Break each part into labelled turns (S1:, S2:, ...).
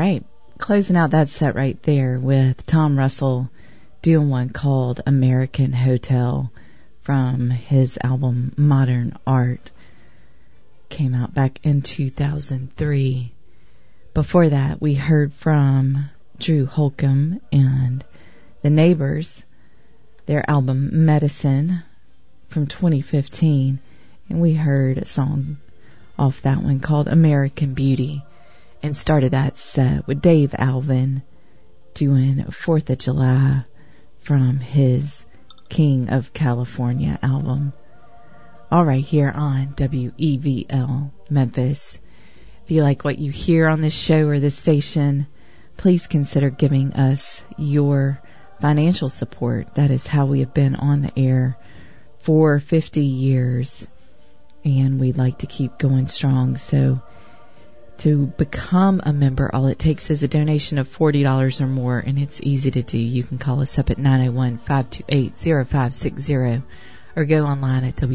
S1: right. Closing out that set right there with Tom Russell doing one called American Hotel from his album Modern Art. Came out back in 2003. Before that, we heard from Drew Holcomb and The Neighbors, their album Medicine from 2015. And we heard a song off that one called American Beauty. And started that set with Dave Alvin doing 4th of July from his King of California album. All right, here on WEVL Memphis. If you like what you hear on this show or this station, please consider giving us your financial support. That is how we have been on the air for 50 years. And we'd like to keep going strong. So to become a member, all it takes is a donation of $40 or more, and it's easy to do. You can call us up at 901-528-0560 or go online at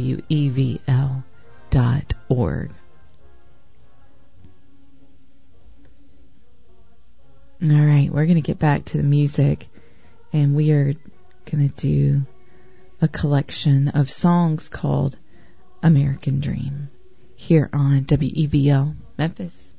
S1: WEVL.org. All right, we're going to get back to the music, and we are going to do a collection of songs called American Dream here on WEVL Memphis.